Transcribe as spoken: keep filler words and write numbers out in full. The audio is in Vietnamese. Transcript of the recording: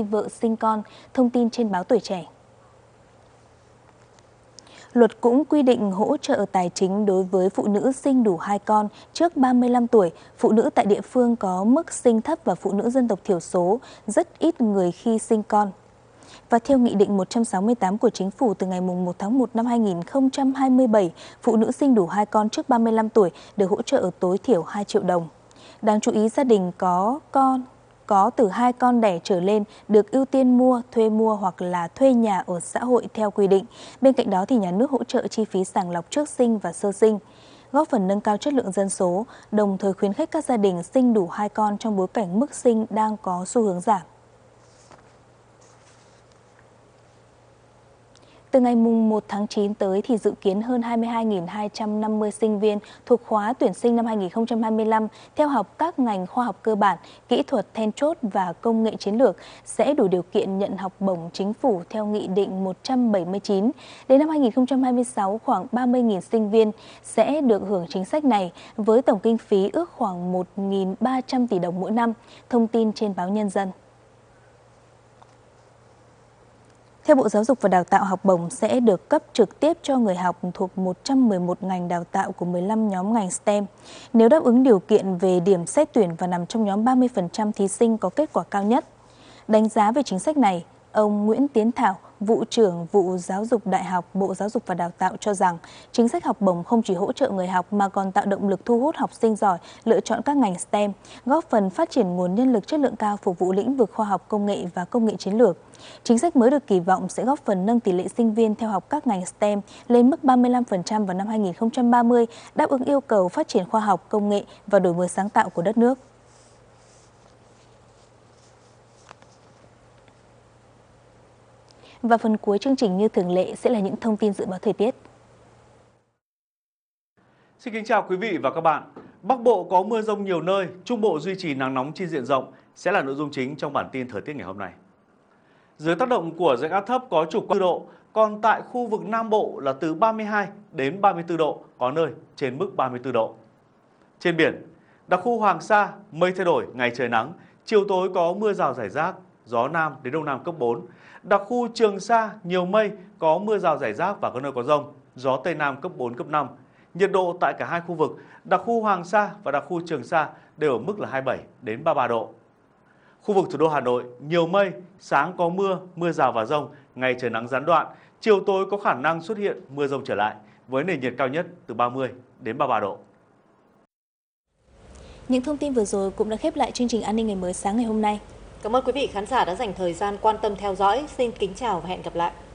khi vợ sinh con, thông tin trên báo Tuổi Trẻ. Luật cũng quy định hỗ trợ tài chính đối với phụ nữ sinh đủ hai con trước ba mươi lăm tuổi, phụ nữ tại địa phương có mức sinh thấp và phụ nữ dân tộc thiểu số, rất ít người khi sinh con. Và theo Nghị định một trăm sáu mươi tám của Chính phủ, từ ngày một tháng một năm hai nghìn không trăm hai mươi bảy, phụ nữ sinh đủ hai con trước ba mươi lăm tuổi được hỗ trợ tối thiểu hai triệu đồng. Đáng chú ý, gia đình có con có từ hai con đẻ trở lên được ưu tiên mua, thuê mua hoặc là thuê nhà ở xã hội theo quy định. Bên cạnh đó thì nhà nước hỗ trợ chi phí sàng lọc trước sinh và sơ sinh, góp phần nâng cao chất lượng dân số, đồng thời khuyến khích các gia đình sinh đủ hai con trong bối cảnh mức sinh đang có xu hướng giảm. Từ ngày một tháng chín tới thì dự kiến hơn hai mươi hai nghìn hai trăm năm mươi sinh viên thuộc khóa tuyển sinh năm hai nghìn không trăm hai mươi lăm theo học các ngành khoa học cơ bản, kỹ thuật then chốt và công nghệ chiến lược sẽ đủ điều kiện nhận học bổng chính phủ theo Nghị định một trăm bảy mươi chín. Đến năm hai nghìn không trăm hai mươi sáu, khoảng ba mươi nghìn sinh viên sẽ được hưởng chính sách này với tổng kinh phí ước khoảng một nghìn ba trăm tỷ đồng mỗi năm. Thông tin trên báo Nhân dân. Theo Bộ Giáo dục và Đào tạo, học bổng sẽ được cấp trực tiếp cho người học thuộc một trăm mười một ngành đào tạo của mười lăm nhóm ngành STEM. Nếu đáp ứng điều kiện về điểm xét tuyển và nằm trong nhóm ba mươi phần trăm thí sinh có kết quả cao nhất. Đánh giá về chính sách này, ông Nguyễn Tiến Thảo, Vụ trưởng Vụ Giáo dục Đại học, Bộ Giáo dục và Đào tạo cho rằng chính sách học bổng không chỉ hỗ trợ người học mà còn tạo động lực thu hút học sinh giỏi lựa chọn các ngành STEM, góp phần phát triển nguồn nhân lực chất lượng cao phục vụ lĩnh vực khoa học công nghệ và công nghệ chiến lược. Chính sách mới được kỳ vọng sẽ góp phần nâng tỷ lệ sinh viên theo học các ngành STEM lên mức ba mươi lăm phần trăm vào năm hai nghìn không trăm ba mươi, đáp ứng yêu cầu phát triển khoa học, công nghệ và đổi mới sáng tạo của đất nước. Và phần cuối chương trình như thường lệ sẽ là những thông tin dự báo thời tiết. Xin kính chào quý vị và các bạn. Bắc Bộ có mưa rông nhiều nơi, Trung Bộ duy trì nắng nóng trên diện rộng sẽ là nội dung chính trong bản tin thời tiết ngày hôm nay. Dưới tác động của rãnh áp thấp có trục qua độ, còn tại khu vực Nam Bộ là từ ba mươi hai đến ba mươi tư độ, có nơi trên mức ba mươi tư độ. Trên biển, đặc khu Hoàng Sa, mây thay đổi, ngày trời nắng, chiều tối có mưa rào rải rác, gió Nam đến Đông Nam cấp bốn. Đặc khu Trường Sa, nhiều mây, có mưa rào rải rác và có nơi có dông, gió Tây Nam cấp bốn, cấp năm. Nhiệt độ tại cả hai khu vực, đặc khu Hoàng Sa và đặc khu Trường Sa đều ở mức là hai mươi bảy đến ba mươi ba độ. Khu vực thủ đô Hà Nội, nhiều mây, sáng có mưa, mưa rào và dông, ngày trời nắng gián đoạn, chiều tối có khả năng xuất hiện mưa rông trở lại, với nền nhiệt cao nhất từ ba mươi đến ba mươi ba độ. Những thông tin vừa rồi cũng đã khép lại chương trình An ninh ngày mới sáng ngày hôm nay. Cảm ơn quý vị khán giả đã dành thời gian quan tâm theo dõi. Xin kính chào và hẹn gặp lại.